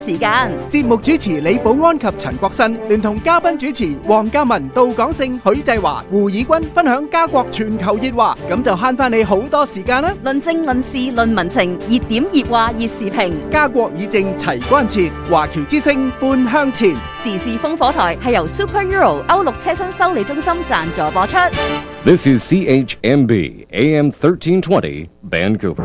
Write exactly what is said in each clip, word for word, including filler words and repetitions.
時間。 節目主持李寶安及陳國新聯同嘉賓主持黃嘉文、杜港勝、許濟華、胡以軍分享家國全球熱話，咁就慳翻你好多時間啦。 論政論事論民情，熱點熱話熱時評， 家國議政齊關切，華僑之聲半向前。 時事烽火台係由 Super Euro 歐陸車身修理中心贊助播出。 This is C H M B A M thirteen twenty Vancouver。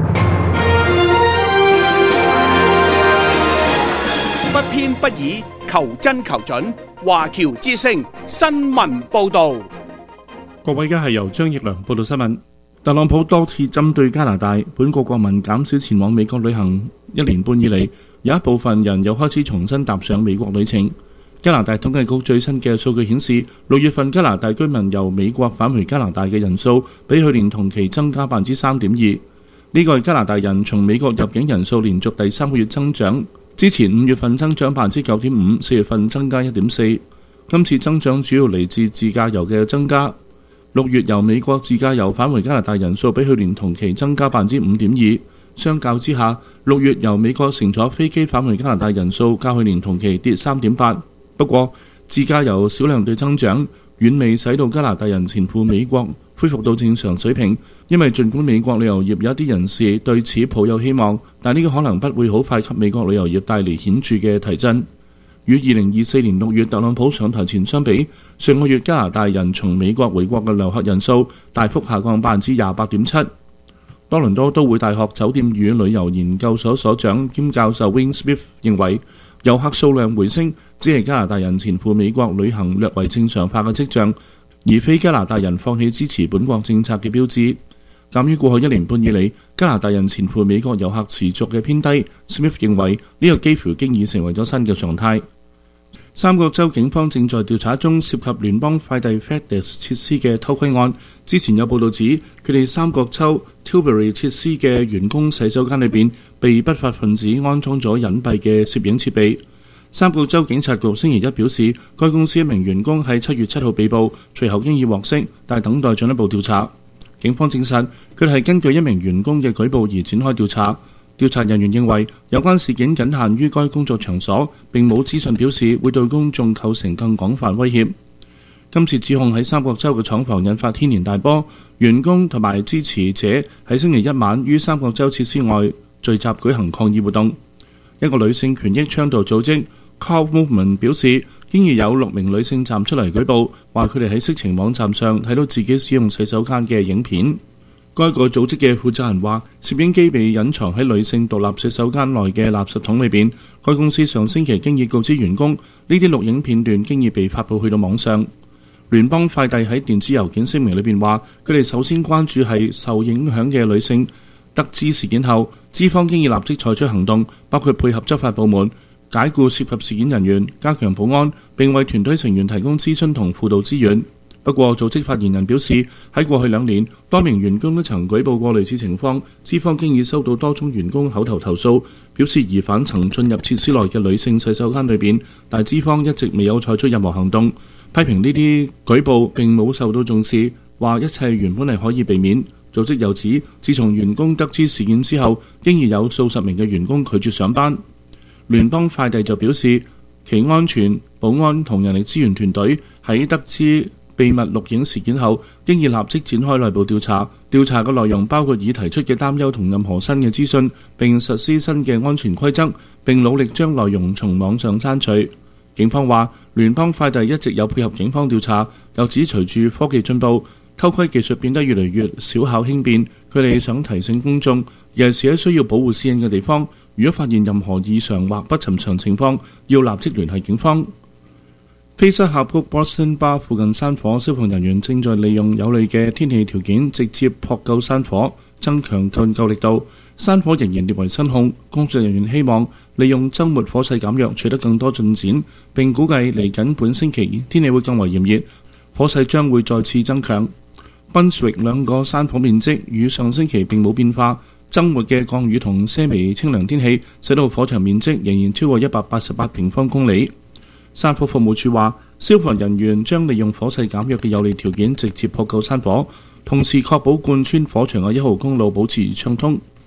不偏不倚，求真求準。華僑之聲新聞報導。 各位，而家係由張奕良報道新聞。特朗普多次針對加拿大，本國國民減少前往美國旅行一年半以嚟，有一部分人又開始重新踏上美國旅程。加拿大統計局最新嘅數據顯示，六月份加拿大居民由美國返回加拿大嘅人數比去年同期增加百分之三點二。呢個係加拿大人從美國入境人數連續第三個月增長。之前五月份增長百分之九點五，四月份增加一點四。今次增長主要嚟自自駕遊嘅增加。六月由美國自駕遊返回加拿大人數比去年同期增加百分之五點二。相較之下，六月由美國乘坐飛機返回加拿大人數較去年同期跌三點八。不過自駕遊少量對增長，遠未使到加拿大人前赴美國恢復到正常水平。因為儘管美國旅遊業有一啲人士對此抱有希望，但呢個可能不會好快給美國旅遊業帶嚟顯著嘅提振。與二零二四年六月特朗普上台前相比，上個月加拿大人從美國回國嘅遊客人數大幅下降百分之廿八點七。多倫多都會大學酒店與旅遊研究所所長兼教授 Wayne Smith 認為，遊客數量回升只係加拿大人前赴美國旅行略為正常化嘅跡象，而非加拿大人放棄支持本國政策嘅標誌。鑑於過去一年半以嚟加拿大人前赴美國遊客持續嘅偏低， Smith 認為呢個幾乎經已成為咗新嘅常態。三角洲警方正在調查中涉及聯邦快遞 FedEx 設施嘅偷窺案。之前有報道指佢哋三角洲 Tilbury 設施嘅員工洗手間裏邊被不法分子安裝咗隱蔽嘅攝影設備。三角洲警察局星期一表示，該公司一名員工喺七月七號被捕，隨後經已獲釋，但等待進一步調查。警方證實佢係根據一名員工嘅舉報而展開調查。調查人員認為有關事件僅限於該工作場所，並冇資訊表示會對公眾構成更廣泛威脅。今次指控喺三角洲嘅廠房引發軒然大波，員工同埋支持者喺星期一晚於三角洲設施外聚集舉行抗議活動。一個女性權益倡導組織 Call Movement 表示，經已有六名女性站出嚟舉報，話佢哋喺色情網站上睇到自己使用洗手間嘅影片。該個組織嘅負責人話，攝影機被隱藏喺女性獨立洗手間內嘅垃圾桶裏邊。該公司上星期經已告知員工，呢啲錄影片段經已被發布去到網上。聯邦快遞喺電子郵件聲明裏邊話，佢哋首先關注係受影響嘅女性。得知事件後，資方經已立即採取行動，包括配合執法部門解雇涉及事件人員，加強保安，並為團隊成員提供諮詢同輔導資源。不過，組織發言人表示，喺過去兩年，多名員工都曾舉報過類似情況。資方經已收到多宗員工口頭投訴，表示疑犯曾進入設施內嘅女性洗手間裏邊，但資方一直未有採取任何行動。批評呢啲舉報並冇受到重視，話一切原本係可以避免。組織又指，自從員工得知事件之後，經已有數十名嘅員工拒絕上班。聯邦快遞就表示，其安全、保安同人力資源團隊喺得知秘密錄影事件後，經已立即展開內部調查。調查嘅內容包括已提出嘅擔憂同任何新嘅資訊，並實施新嘅安全規則，並努力將內容從網上刪除。警方話，聯邦快遞一直有配合警方調查，又指隨住科技進步，偷窺技術變得越嚟越小巧輕便。佢哋想提醒公眾，尤其是喺需要保護私隱嘅地方，如果發現任何異常或不尋常情況，要立即聯繫警方。菲斯峽谷 Boston Bar 附近山火，消防人員正在利用有利嘅天氣條件直接撲救山火，增強灌救力度。山火仍然列為失控，工作人員希望利用週末火勢減弱取得更多進展，並估計嚟緊本星期天氣會更為炎熱，火勢將會再次增強。Brunswick 兩個山火面積與上星期並冇變化，週末嘅降雨同些微清涼天氣使到火場面積仍然超過一百八十八平方公里。山火服務處話，消防人員將利用火勢減弱嘅有利條件直接撲救山火，同時確保貫穿火場嘅一號公路保持暢通。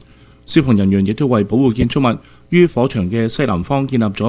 消防人員亦都為保護建築物，於火場嘅西南方建立咗